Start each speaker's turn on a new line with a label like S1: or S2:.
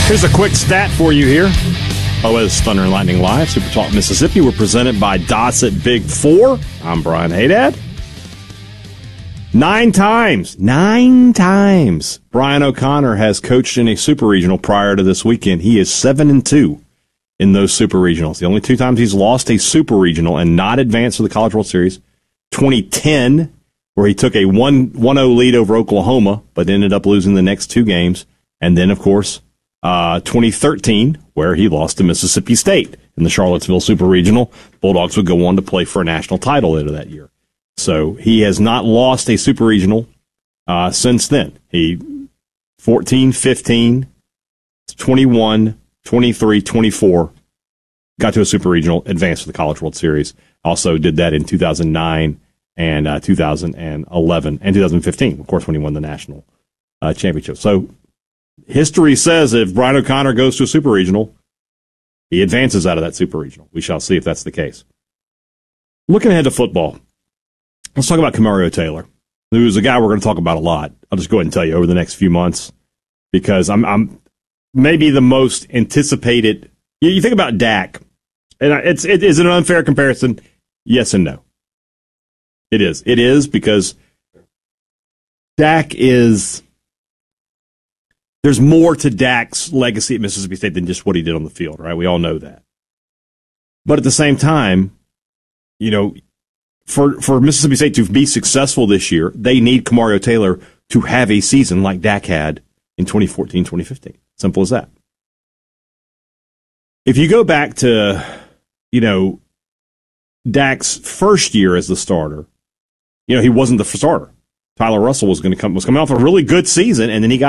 S1: Here's a quick stat for you here. OS Thunder and Lightning Live, Super Talk Mississippi. We're presented by Dossett Big Four. I'm Brian Haydad. 9 times Brian O'Connor has coached in a super regional prior to this weekend. He is 7-2 in those super regionals. The only 2 times he's lost a super regional and not advanced to the College World Series. 2010, where he took a 1-0 lead over Oklahoma, but ended up losing the next 2 games. And then, of course, 2013, where he lost to Mississippi State in the Charlottesville Super Regional. Bulldogs would go on to play for a national title later that year. So he has not lost a Super Regional since then. He 14, 15, 21, 23, 24, got to a Super Regional, advanced to the College World Series. Also did that in 2009 and 2011 and 2015, of course, when he won the national championship. So history says if Brian O'Connor goes to a Super Regional, he advances out of that Super Regional. We shall see if that's the case. Looking ahead to football, let's talk about Kamario Taylor, who's a guy we're going to talk about a lot. I'll just go ahead and tell you over the next few months, because I'm maybe the most anticipated. You think about Dak, and is it an unfair comparison? Yes and no. It is. It is, because Dak is. There's more to Dak's legacy at Mississippi State than just what he did on the field, right? We all know that. But at the same time, you know, for Mississippi State to be successful this year, they need Kamario Taylor to have a season like Dak had in 2014, 2015. Simple as that. If you go back to, you know, Dak's first year as the starter, you know, he wasn't the starter. Tyler Russell was coming off a really good season, and then he got